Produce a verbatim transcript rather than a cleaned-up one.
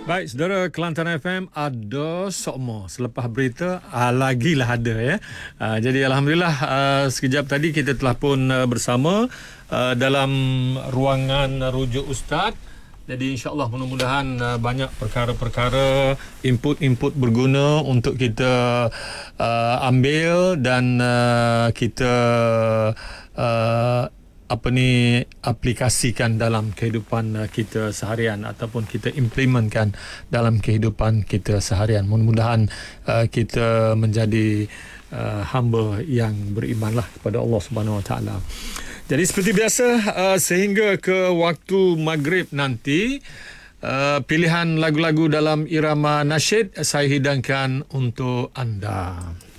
Baik, saudara, Kelantan F M ada sokmo. Selepas berita, uh, lagilah ada ya. Uh, jadi Alhamdulillah, uh, sekejap tadi kita telah pun uh, bersama uh, dalam ruangan rujuk Ustaz. Jadi insyaAllah mudah-mudahan uh, banyak perkara-perkara, input-input berguna untuk kita uh, ambil dan uh, kita uh, apa ni aplikasikan dalam kehidupan uh, kita seharian ataupun kita implementkan dalam kehidupan kita seharian. Mudah-mudahan uh, kita menjadi uh, hamba yang berimanlah kepada Allah Subhanahu Wa Taala. Jadi seperti biasa, uh, sehingga ke waktu maghrib nanti, uh, pilihan lagu-lagu dalam irama nasyid saya hidangkan untuk anda.